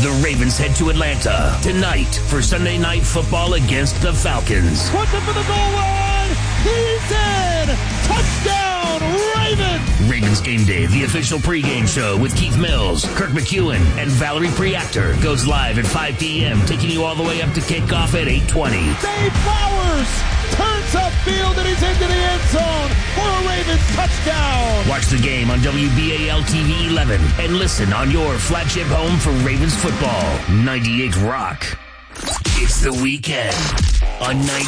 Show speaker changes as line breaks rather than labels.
The Ravens head to Atlanta tonight for Sunday Night Football against the Falcons.
Puts it for the goal line. He's in. Touchdown, Ravens.
Ravens Game Day, the official pregame show with Keith Mills, Kirk McEwen, and Valerie Priactor goes live at 5 p.m., taking you all the way up to kickoff at 8:20.
Dave Flowers turns upfield and he's into the end zone for a Ravens touchdown.
Watch the game on WBAL TV 11 and listen on your flagship home for Ravens football, 98 Rock. It's the weekend on 98.